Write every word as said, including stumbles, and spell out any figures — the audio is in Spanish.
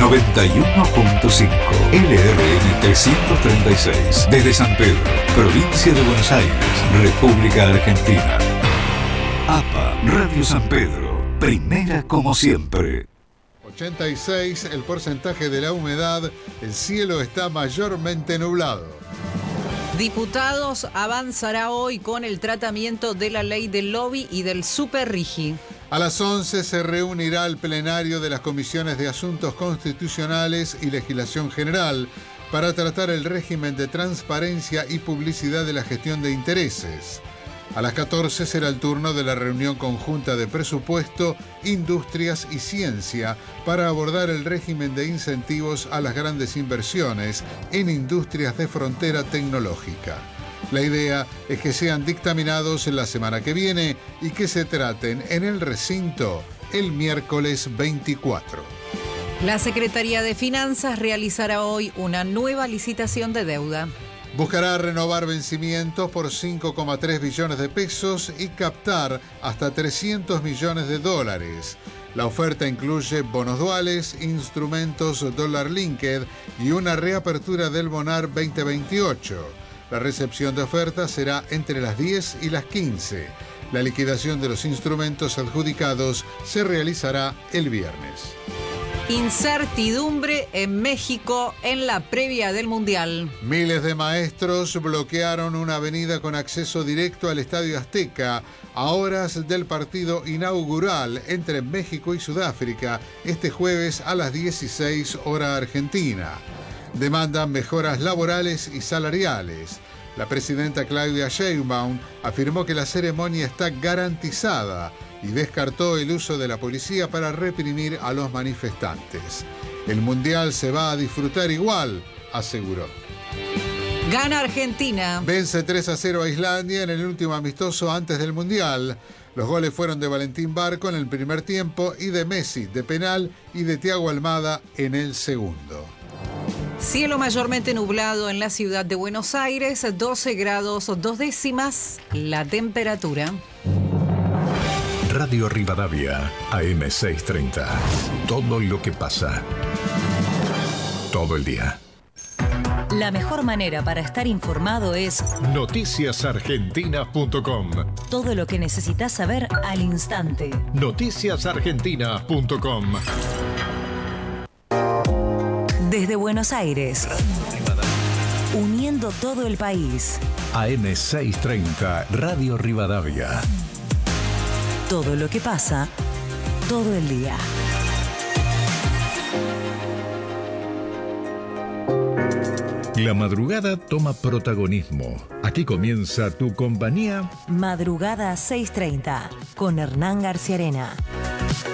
noventa y uno punto cinco L R N trescientos treinta y seis. Desde San Pedro, provincia de Buenos Aires, República Argentina. A P A, Radio San Pedro, primera como siempre. ochenta y seis el porcentaje de la humedad, el cielo está mayormente nublado. Diputados avanzará hoy con el tratamiento de la ley del lobby y del superrigi. A las once se reunirá el plenario de las comisiones de Asuntos Constitucionales y Legislación General para tratar el régimen de transparencia y publicidad de la gestión de intereses. A las catorce será el turno de la reunión conjunta de Presupuesto, Industrias y Ciencia para abordar el régimen de incentivos a las grandes inversiones en industrias de frontera tecnológica. La idea es que sean dictaminados en la semana que viene y que se traten en el recinto el miércoles veinticuatro. La Secretaría de Finanzas realizará hoy una nueva licitación de deuda. Buscará renovar vencimientos por cinco coma tres billones de pesos y captar hasta trescientos millones de dólares. La oferta incluye bonos duales, instrumentos dólar linked y una reapertura del Bonar veinte veintiocho. La recepción de ofertas será entre las diez y las quince. La liquidación de los instrumentos adjudicados se realizará el viernes. Incertidumbre en México en la previa del Mundial. Miles de maestros bloquearon una avenida con acceso directo al Estadio Azteca a horas del partido inaugural entre México y Sudáfrica este jueves a las dieciséis hora argentina. Demandan mejoras laborales y salariales. La presidenta Claudia Sheinbaum afirmó que la ceremonia está garantizada y descartó el uso de la policía para reprimir a los manifestantes. El Mundial se va a disfrutar igual, aseguró. Gana Argentina. Vence tres a cero a Islandia en el último amistoso antes del Mundial. Los goles fueron de Valentín Barco en el primer tiempo y de Messi de penal y de Thiago Almada en el segundo. Cielo mayormente nublado en la ciudad de Buenos Aires, doce grados dos décimas la temperatura. Radio Rivadavia, A M seiscientos treinta. Todo lo que pasa. Todo el día. La mejor manera para estar informado es noticias argentinas punto com. Todo lo que necesitas saber al instante. noticias argentinas punto com. Desde Buenos Aires, uniendo todo el país. A M seiscientos treinta, Radio Rivadavia. Todo lo que pasa, todo el día. La madrugada toma protagonismo. Aquí comienza tu compañía. Madrugada seiscientos treinta, con Hernán García Arena.